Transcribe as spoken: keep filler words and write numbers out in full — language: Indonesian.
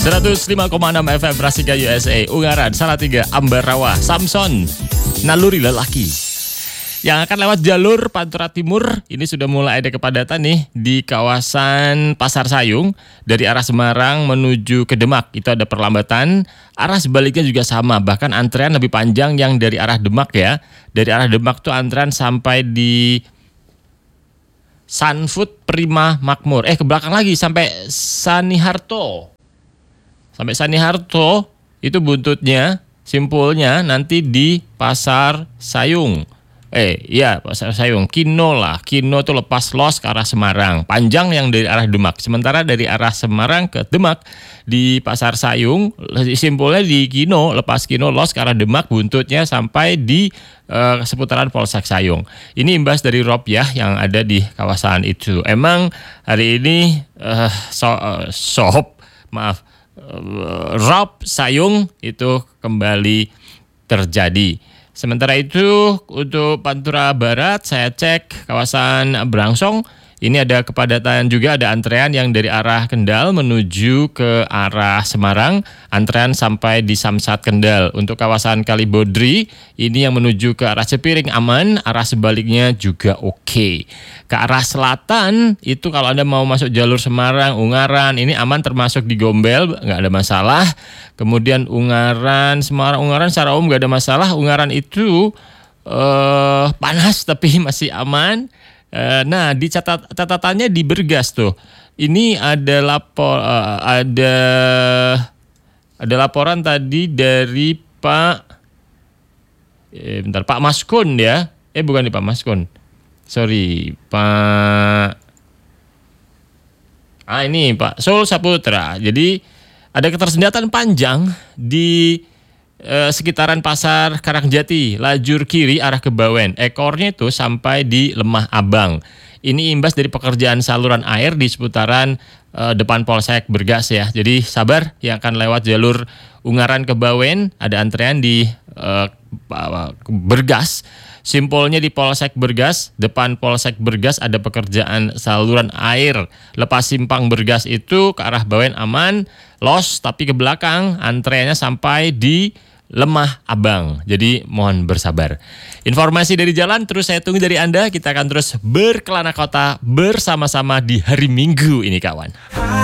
seratus lima koma enam F M Rasika U S A, Ungaran, Salatiga, Ambarawa, Samson, Naluri Lelaki. Yang akan lewat jalur Pantura Timur, ini sudah mulai ada kepadatan nih di kawasan Pasar Sayung. Dari arah Semarang menuju ke Demak, itu ada perlambatan. Arah sebaliknya juga sama, bahkan antrean lebih panjang yang dari arah Demak ya. Dari arah Demak tuh antrean sampai di Sunfood Prima Makmur. Eh ke belakang lagi sampai Saniharto. Sampai Saniharto itu buntutnya, simpulnya nanti di Pasar Sayung. Eh iya Pasar Sayung, Kino lah. Kino itu lepas los ke arah Semarang. Panjang yang dari arah Demak. Sementara dari arah Semarang ke Demak di Pasar Sayung, simpulnya di Kino, lepas Kino los ke arah Demak, buntutnya sampai di uh, seputaran Polsek Sayung. Ini imbas dari rob ya yang ada di kawasan itu. Emang hari ini uh, so, uh, sohop, maaf, uh, rob Sayung itu kembali terjadi. Sementara itu untuk Pantura Barat saya cek kawasan Brangsong, ini ada kepadatan juga, ada antrean yang dari arah Kendal menuju ke arah Semarang, antrean sampai di Samsat Kendal. Untuk kawasan Kalibodri ini yang menuju ke arah Cepiring aman, arah sebaliknya juga oke. Ke arah selatan itu kalau Anda mau masuk jalur Semarang, Ungaran ini aman termasuk di Gombel, nggak ada masalah. Kemudian Ungaran, Semarang, Ungaran secara umum nggak ada masalah. Ungaran itu eh, panas tapi masih aman. Nah, di catat, catatannya di Bergas tuh. Ini ada lapor uh, ada ada laporan tadi dari Pak eh, bentar Pak Maskun ya. Eh bukan nih Pak Maskun. Sorry, Pak Ah ini Pak Sol Saputra. Jadi ada ketersendatan panjang di Eh, sekitaran Pasar Karangjati, lajur kiri arah ke Bawen. Ekornya itu sampai di Lemah Abang. Ini imbas dari pekerjaan saluran air di seputaran eh, depan Polsek Bergas ya. Jadi sabar yang akan lewat jalur Ungaran ke Bawen, ada antrean di eh, Bergas. Simpolnya di Polsek Bergas, depan Polsek Bergas ada pekerjaan saluran air. Lepas simpang Bergas itu ke arah Bawen aman, los, tapi ke belakang antreannya sampai di Lemah Abang. Jadi mohon bersabar. Informasi dari jalan terus saya tunggu dari Anda. Kita akan terus berkelana kota bersama-sama di hari Minggu ini kawan.